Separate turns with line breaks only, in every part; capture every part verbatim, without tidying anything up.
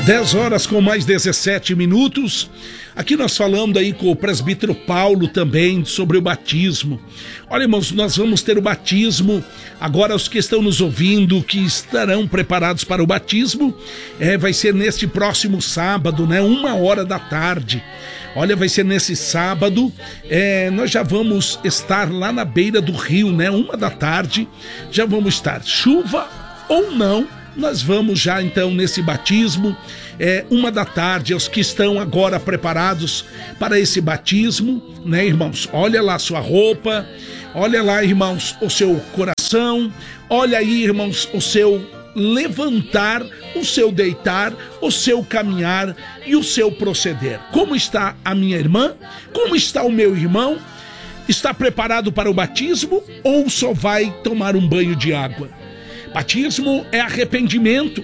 dez horas com mais dezessete minutos. Aqui nós falando aí com o presbítero Paulo também sobre o batismo. Olha, irmãos, nós vamos ter o batismo. Agora os que estão nos ouvindo, que estarão preparados para o batismo, é, vai ser neste próximo sábado, né? Uma hora da tarde. Olha, vai ser nesse sábado, é, nós já vamos estar lá na beira do rio, né? Uma da tarde, já vamos estar, chuva ou não, nós vamos já então nesse batismo, é, uma da tarde, aos que estão agora preparados para esse batismo, né, irmãos? Olha lá a sua roupa, olha lá, irmãos, o seu coração, olha aí, irmãos, o seu levantar, o seu deitar, o seu caminhar e o seu proceder. Como está a minha irmã? Como está o meu irmão? Está preparado para o batismo ou só vai tomar um banho de água? Batismo é arrependimento.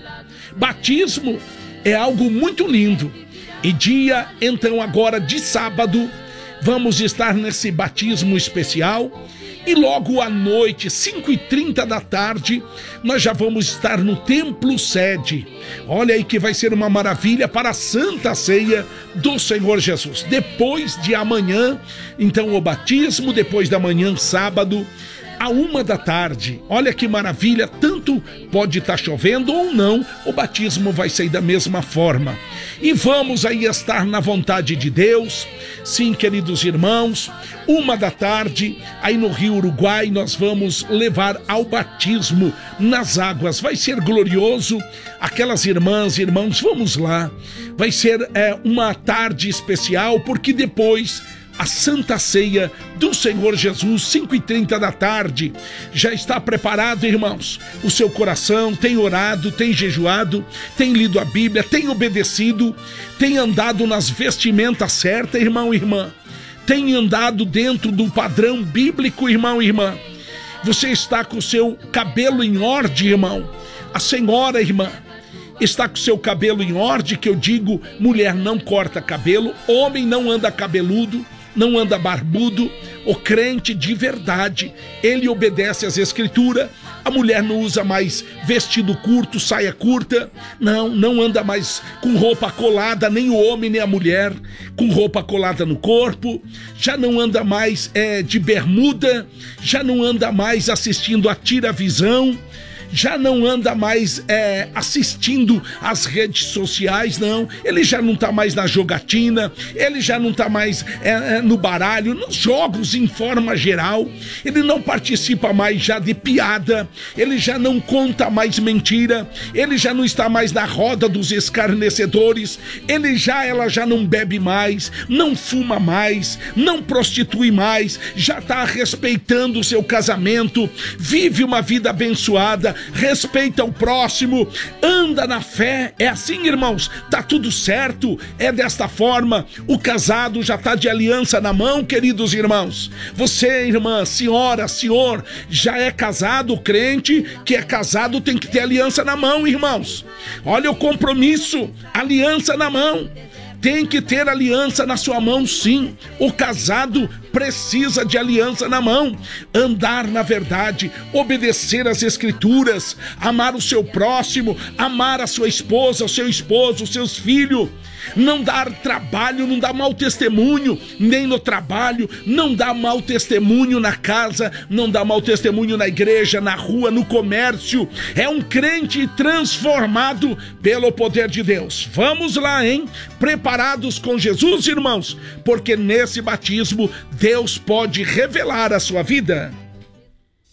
Batismo é algo muito lindo. E dia, então, agora de sábado, vamos estar nesse batismo especial. E logo à noite, cinco e trinta da tarde, nós já vamos estar no Templo Sede. Olha aí que vai ser uma maravilha para a Santa Ceia do Senhor Jesus. Depois de amanhã, então o batismo, depois da manhã, sábado, a uma da tarde. Olha que maravilha, tanto pode estar chovendo ou não, o batismo vai ser da mesma forma. E vamos aí estar na vontade de Deus. Sim, queridos irmãos, uma da tarde, aí no Rio Uruguai, nós vamos levar ao batismo nas águas. Vai ser glorioso. Aquelas irmãs, irmãos, vamos lá. Vai ser é, uma tarde especial, porque depois a Santa Ceia do Senhor Jesus, cinco e trinta da tarde, já está preparado, irmãos. O seu coração tem orado, tem jejuado, tem lido a Bíblia, tem obedecido, tem andado nas vestimentas certas, irmão e irmã. Tem andado dentro do padrão bíblico, irmão e irmã. Você está com o seu cabelo em ordem, irmão. A senhora, irmã, está com o seu cabelo em ordem, que eu digo, mulher não corta cabelo, homem não anda cabeludo, não anda barbudo. O crente de verdade, ele obedece às escrituras. A mulher não usa mais vestido curto, saia curta, não, não anda mais com roupa colada, nem o homem nem a mulher com roupa colada no corpo, já não anda mais é, de bermuda, já não anda mais assistindo a Tiravisão, já não anda mais é, assistindo às redes sociais, não. Ele já não está mais na jogatina, ele já não está mais é, é, no baralho, nos jogos em forma geral. Ele não participa mais já de piada, ele já não conta mais mentira, ele já não está mais na roda dos escarnecedores, ele já, ela já não bebe mais, não fuma mais, não prostitui mais, já está respeitando o seu casamento, vive uma vida abençoada, respeita o próximo, anda na fé. É assim, irmãos, tá tudo certo, é desta forma. O casado já tá de aliança na mão, queridos irmãos. Você, irmã, senhora, senhor, já é casado. O crente que é casado tem que ter aliança na mão, irmãos. Olha o compromisso, aliança na mão. Tem que ter aliança na sua mão, sim. O casado precisa de aliança na mão. Andar na verdade, obedecer às escrituras, amar o seu próximo, amar a sua esposa, o seu esposo, os seus filhos. Não dar trabalho, não dar mau testemunho, nem no trabalho, não dar mau testemunho na casa, não dar mau testemunho na igreja, na rua, no comércio. É um crente transformado pelo poder de Deus. Vamos lá, hein? Preparados com Jesus, irmãos, porque nesse batismo Deus pode revelar a sua vida.